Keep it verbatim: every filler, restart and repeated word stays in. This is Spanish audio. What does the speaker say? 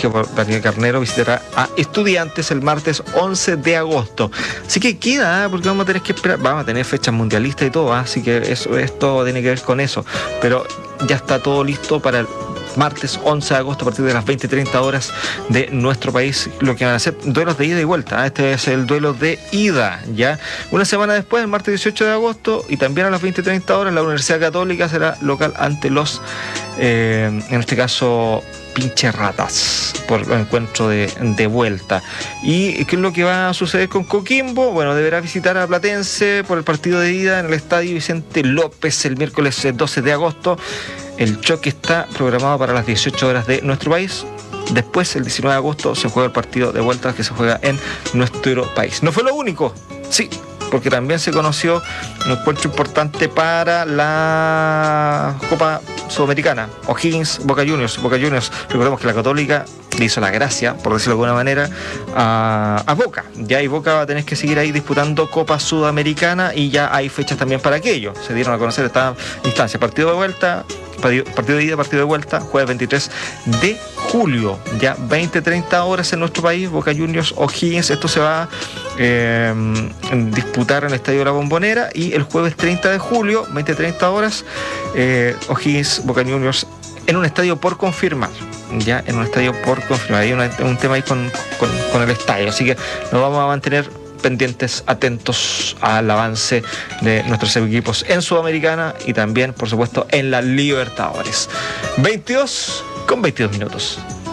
dirigido por Daniel Carnero, visitará a Estudiantes el martes once de agosto. Así que queda, ¿eh? Porque vamos a tener que esperar, vamos a tener fechas mundialistas y todo, ¿eh? Así que eso, esto tiene que ver con eso. Pero ya está todo listo para el martes once de agosto a partir de las veinte y treinta horas de nuestro país, lo que van a ser duelos de ida y vuelta. Este es el duelo de ida, ya. Una semana después, el martes dieciocho de agosto, y también a las veinte y treinta horas, la Universidad Católica será local ante los, eh, en este caso, Pincherratas, por el encuentro de, de vuelta. ¿Y qué es lo que va a suceder con Coquimbo? Bueno, deberá visitar a Platense por el partido de ida en el Estadio Vicente López el miércoles doce de agosto. El choque está programado para las dieciocho horas de nuestro país. Después, el diecinueve de agosto, se juega el partido de vuelta que se juega en nuestro país. No fue lo único, sí, porque también se conoció un encuentro importante para la Copa Sudamericana. O'Higgins, Boca Juniors. Boca Juniors, recordemos que la Católica le hizo la gracia, por decirlo de alguna manera, a, a Boca. Ya y Boca va a tener que seguir ahí disputando Copa Sudamericana y ya hay fechas también para aquello. Se dieron a conocer esta instancia. Partido de vuelta, partido de ida, partido de vuelta, jueves veintitrés de julio, ya veinte treinta horas en nuestro país, Boca Juniors O'Higgins. Esto se va a eh, disputar en el Estadio de la Bombonera, y el jueves treinta de julio, veinte treinta horas, eh, O'Higgins Boca Juniors en un estadio por confirmar, ya en un estadio por confirmar. Hay una, un tema ahí con, con, con el estadio, así que nos vamos a mantener pendientes, atentos al avance de nuestros equipos en Sudamericana y también, por supuesto, en la Libertadores. veintidós con veintidós minutos.